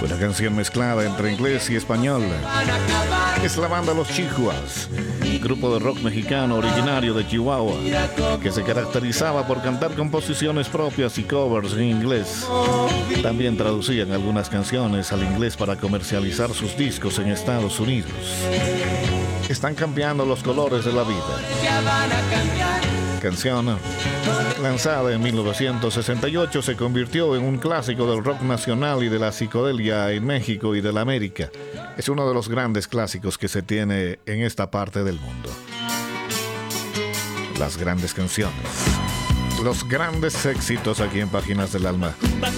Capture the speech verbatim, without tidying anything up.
Una canción mezclada entre inglés y español. Es la banda Los Chihuahuas, grupo de rock mexicano originario de Chihuahua, que se caracterizaba por cantar composiciones propias y covers en inglés. También traducían algunas canciones al inglés para comercializar sus discos en Estados Unidos. Están cambiando los colores de la vida. Canción lanzada en mil novecientos sesenta y ocho, se convirtió en un clásico del rock nacional y de la psicodelia en México y de la América. Es uno de los grandes clásicos que se tiene en esta parte del mundo. Las grandes canciones, los grandes éxitos aquí en Páginas del Alma.